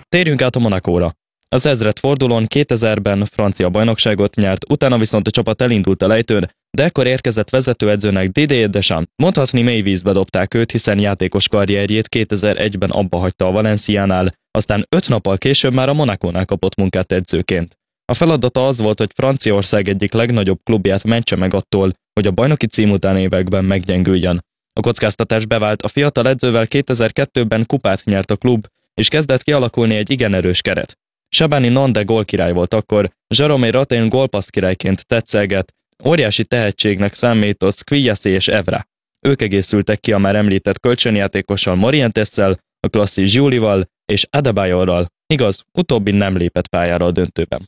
Térjünk át a Monacóra. Az ezredfordulón 2000-ben francia bajnokságot nyert, utána viszont a csapat elindult a lejtőn, de ekkor érkezett vezetőedzőnek Didier Deschamps. Mondhatni mély vízbe dobták őt, hiszen játékos karrierjét 2001-ben abba hagyta a Valenciánál, aztán 5 nappal később már a Monacónál kapott munkát edzőként. A feladata az volt, hogy Franciaország egyik legnagyobb klubját mentse meg attól, hogy a bajnoki cím utáni években meggyengüljön. A kockáztatás bevált, a fiatal edzővel 2002-ben kupát nyert a klub, és kezdett kialakulni egy igen erős keret. Shabani Nande gólkirály volt akkor, Jérôme Ratin gólpassz királyként tetszelget, óriási tehetségnek számított Squillaci és Evra. Ők egészültek ki a már említett kölcsönjátékossal Morientessel, a klasszi Giulival és Adebayorral. Igaz, utóbbi nem lépett pályára a döntőben.